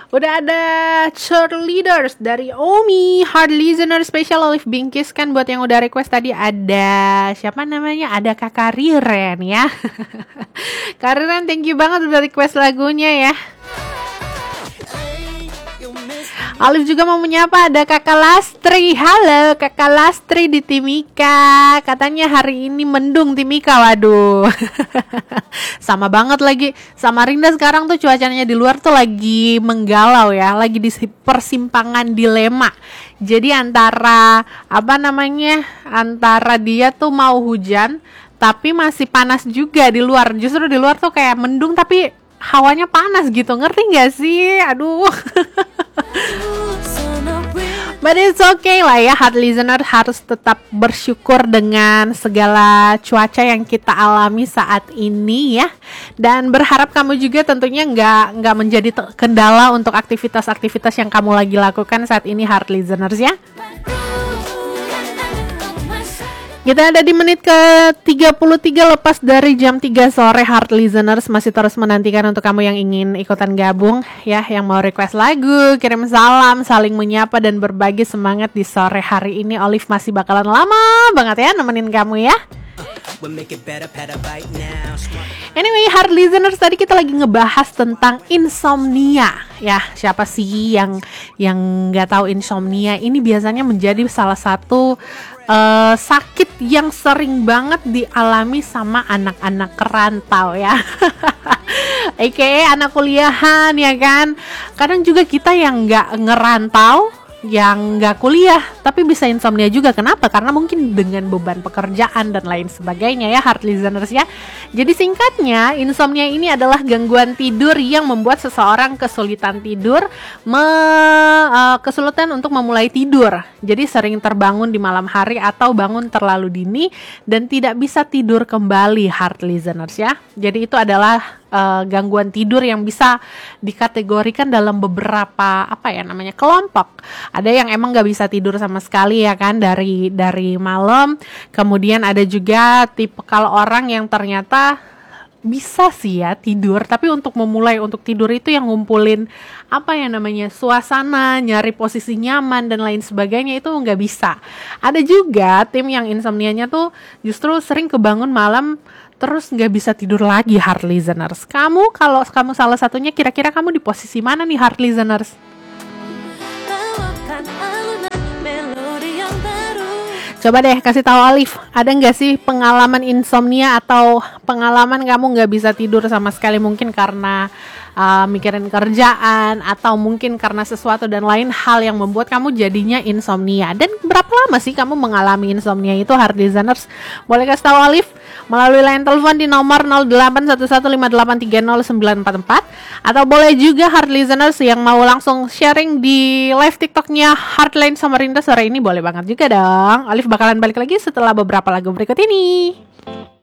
Udah ada cheerleaders dari Omi, hard listener special Olive Bingkis kan buat yang udah request tadi. Ada siapa namanya? Ada Kakak Riren ya. Kak Riren, thank you banget udah request lagunya ya. Olive juga mau menyapa ada Kakak Lastri. Halo Kakak Lastri di Timika. Katanya hari ini mendung Timika. Waduh. Sama banget lagi. Samarinda sekarang tuh cuacanya di luar tuh lagi menggalau ya. Lagi di persimpangan dilema. Jadi antara antara dia tuh mau hujan tapi masih panas juga di luar. Justru di luar tuh kayak mendung tapi hawanya panas gitu. Ngerti gak sih? Aduh. But it's okay lah ya, hard listener harus tetap bersyukur dengan segala cuaca yang kita alami saat ini ya. Dan berharap kamu juga tentunya nggak menjadi kendala untuk aktivitas-aktivitas yang kamu lagi lakukan saat ini, hard listeners ya. Kita ada di menit ke-33 lepas dari jam 3 sore, hard listeners masih terus menantikan untuk kamu yang ingin ikutan gabung ya, yang mau request lagu, kirim salam, saling menyapa dan berbagi semangat di sore hari ini. Olive masih bakalan lama banget ya nemenin kamu ya. Anyway, hard listeners, tadi kita lagi ngebahas tentang insomnia ya. Siapa sih yang nggak tahu insomnia? Ini biasanya menjadi salah satu sakit yang sering banget dialami sama anak-anak kerantau ya. AKA anak kuliahan ya kan. Kadang juga kita yang nggak ngerantau, yang nggak kuliah tapi bisa insomnia juga. Kenapa? Karena mungkin dengan beban pekerjaan dan lain sebagainya ya, hard listeners ya. Jadi singkatnya, insomnia ini adalah gangguan tidur yang membuat seseorang kesulitan tidur, kesulitan untuk memulai tidur. Jadi sering terbangun di malam hari atau bangun terlalu dini dan tidak bisa tidur kembali, hard listeners ya. Jadi itu adalah gangguan tidur yang bisa dikategorikan dalam beberapa kelompok. Ada yang emang gak bisa tidur sama sekali ya kan dari malam. Kemudian ada juga tipe kalau orang yang ternyata bisa sih ya tidur, tapi untuk memulai untuk tidur itu yang ngumpulin suasana, nyari posisi nyaman dan lain sebagainya itu nggak bisa. Ada juga tim yang insomnianya tuh justru sering kebangun malam terus nggak bisa tidur lagi, hard listeners. Kalau kamu salah satunya, kira-kira kamu di posisi mana nih, hard listeners? Coba deh kasih tahu Olive, ada nggak sih pengalaman insomnia atau pengalaman kamu nggak bisa tidur sama sekali, mungkin karena mikirin kerjaan atau mungkin karena sesuatu dan lain hal yang membuat kamu jadinya insomnia. Dan berapa lama sih kamu mengalami insomnia itu, hard listeners? Boleh kasih tahu Olive melalui line telepon di nomor 081158309444, atau boleh juga hard listeners yang mau langsung sharing di live TikToknya Hardline Samarinda sore ini, boleh banget juga dong. Olive bakalan balik lagi setelah beberapa lagu berikut ini.